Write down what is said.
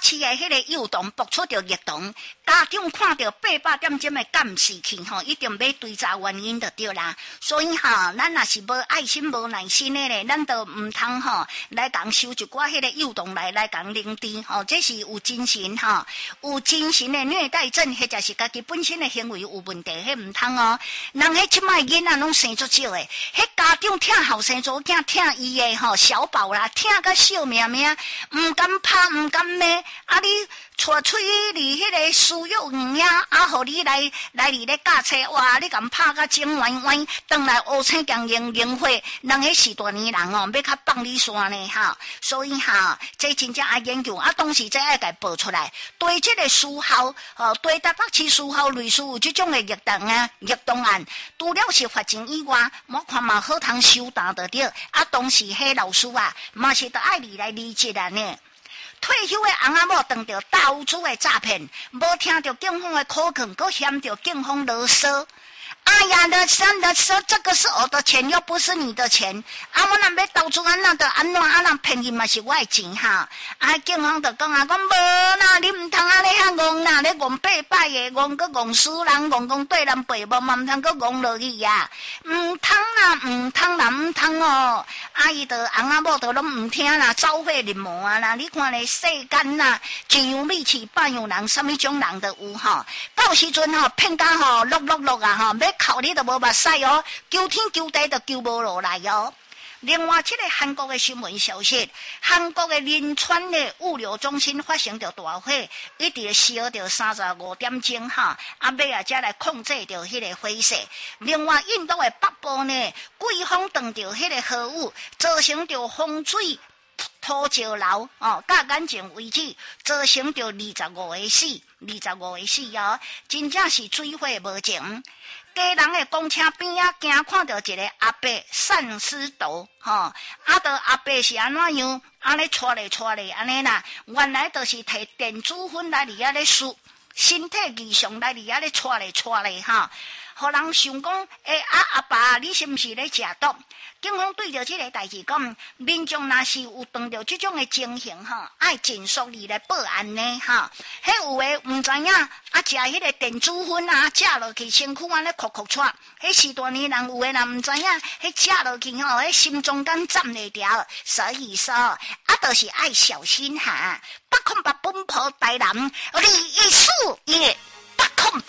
市的迄个幼童爆出着热肠，家长看到800点钟的监视器吼，一定要追查原因就对啦。所以哈，咱若是无爱心、无耐心的咧，咱都唔通吼来共收一寡迄个幼童来共领治吼，这是有精神吼，有精神的虐待症，或者是家己本身的行为有问题，迄唔通哦。人迄即摆囡仔拢生足少的，迄家长疼后生祖囝，疼伊的吼小宝啦，疼甲笑命命，唔敢拍，唔敢骂，啊你。带出去离迄个私幼园呀，互你来你咧驾车，哇！你共拍甲整歪歪，转来乌青强用火，人迄是大年人哦，要较放你线呢哈。所以哈，这真正爱研究啊，当时这爱甲报出来，对这个私校对台北市私校类似有这种的虐动案，除了是罚钱以外，我看嘛好通收单得着。啊，当时迄老师啊，嘛是得爱你来理解啊呢。退休的翁仔某当着投资的诈骗，无听到警方的口劝，搁嫌着警方勒索。哎呀，勒索，这个是我的钱，又不是你的钱。啊，我若要投资安那的安怎啊？人骗伊嘛是我的钱哈。啊，警方就讲啊，讲无啦，你唔通安尼遐戆啦，你戆800个戆，搁戆死人，戆对人背无嘛，唔通搁戆落去呀。唔通哦。啊，伊就翁仔某就拢唔听啦，走火入魔啊啦！你看咧，世间啦，一样米奇半样人，什么种人都有吼。到时阵吼，骗甲吼，落啊吼，要哭你都无目屎哦，求天求地都求无落来哦。另外，这个韩国的新闻消息，韩国的仁川的物流中心发生着大火，一直烧着35点钟哈，啊尾啊才来控制着迄个火势。另外，印度的北部呢，季风撞着迄个河雾，造成着风水土石流哦，到眼前为止，造成着25个死哦，真正是水火无情。家人的公车边啊，惊看到一个阿伯散尸头，啊，到阿伯是安怎样？安尼带咧，安尼啦，原来就是摕电子粉来伫遐咧输，身体异常来伫遐咧带咧，哈，互人想讲，阿爸，你是毋是咧食毒？警方对着这个代志讲，民众若是有碰到这种的情形哈，爱尽速地来报案呢哈。迄有诶唔知影，啊食迄个电子粉啊，食落去身躯安尼咳喘，迄时大年人有诶人唔知影，迄食落去吼，迄心中间站袂牢，所以说啊，就是爱小心哈。808奔跑台南，你一输也808。